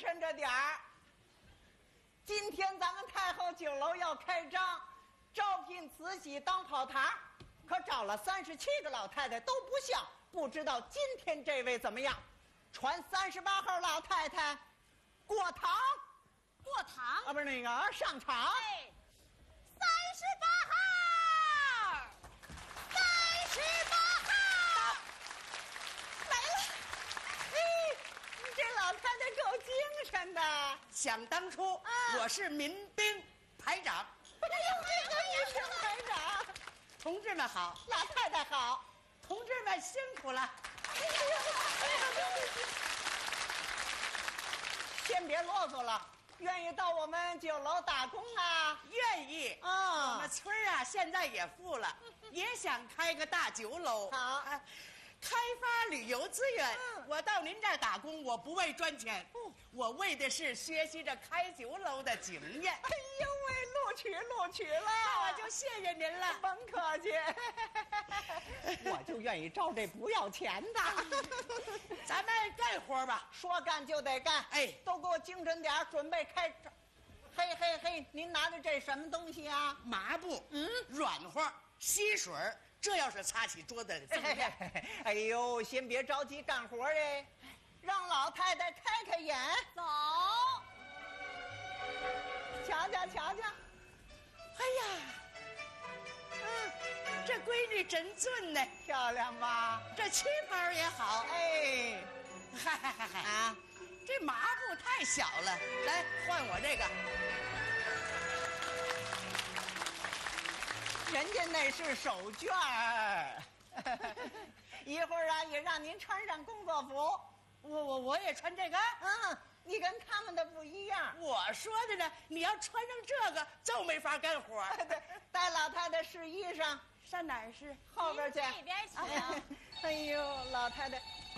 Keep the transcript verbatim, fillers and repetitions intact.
神着点儿。今天咱们太后酒楼要开张，招聘慈禧当跑堂，可找了三十七个老太太都不像，不知道今天这位怎么样？传三十八号老太太过堂， 过堂啊，不是那个上场。 哎，三十八号，三十八号来了。嘿，你这老太太够精神的。 想当初， 啊我是民兵排长。 哎呦，这个女生排长， 同志们好， 老太太好。 同志们辛苦了。 哎呀，哎呀，先别啰嗦了，愿意到我们酒楼打工啊？ 愿意啊我们村儿啊，现在也富了，也想开个大酒楼。 好啊开发旅游资源。 嗯我到您这儿打工，我不为赚钱， 哦我为的是学习着开酒楼的经验。 哎呦喂，录取录取了， 那我就谢谢您了。 甭客气，我就愿意招这不要钱的。 咱们干活吧。 说干就得干， 哎都给我精神点儿，准备开张。嘿嘿嘿，您拿的这什么东西啊？ 麻布， 嗯软和，吸水儿，这要是擦起桌子来增亮。 哎呦，先别着急干活哎，让老太太开开眼， 走， 瞧瞧瞧瞧。 哎呀，嗯，这闺女真俊呢， 漂亮吧？ 这旗袍也好。 哎， 嗨嗨嗨嗨啊， 这麻布太小了，来换我这个。 人家那是手绢儿。一会儿啊，也让您穿上工作服。 我我我也穿这个。 嗯，你跟他们的不一样。 我说的呢，你要穿上这个就没法干活。 对，带老太太试衣裳， 上哪儿是？ 后边去。 您这边请哎呦，老太太，